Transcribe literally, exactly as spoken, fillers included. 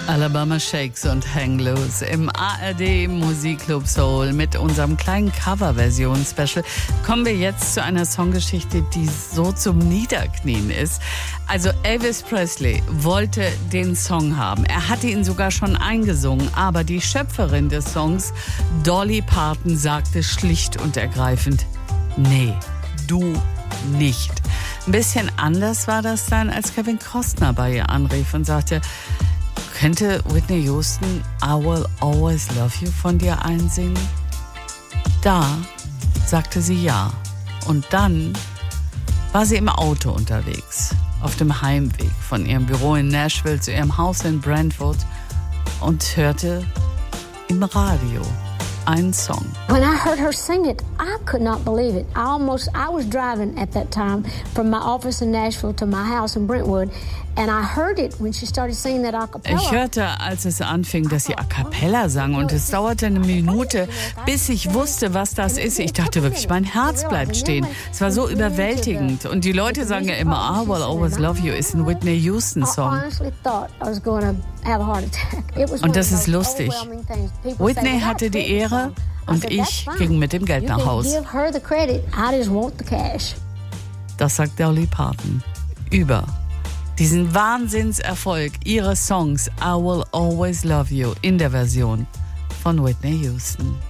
Alabama Shakes und Hang Loose im A R D Musikclub Soul mit unserem kleinen Coverversion-Special kommen wir jetzt zu einer Songgeschichte, die so zum Niederknien ist. Also Elvis Presley wollte den Song haben. Er hatte ihn sogar schon eingesungen, aber die Schöpferin des Songs, Dolly Parton, sagte schlicht und ergreifend: Nee, du nicht. Ein bisschen anders war das dann, als Kevin Costner bei ihr anrief und sagte: Könnte Whitney Houston I Will Always Love You von dir einsingen? Da sagte sie ja. Und dann war sie im Auto unterwegs, auf dem Heimweg von ihrem Büro in Nashville zu ihrem Haus in Brentwood und hörte im Radio einen Song. When I heard her sing it, I could not believe it. I almost, I was driving at that time from my office in Nashville to my house in Brentwood, and I heard it when she started singing that a cappella. Ich hörte, als es anfing, dass sie a cappella sang, und es dauerte eine Minute, bis ich wusste, was das ist. Ich dachte wirklich, mein Herz bleibt stehen. Es war so überwältigend, und die Leute sagen ja immer, I Will Always Love You ist ein Whitney Houston Song. Und das ist lustig. Whitney hatte die Ehre und ich ging mit dem Geld nach Haus. Das sagt Dolly Parton über diesen Wahnsinnserfolg ihres Songs I Will Always Love You in der Version von Whitney Houston.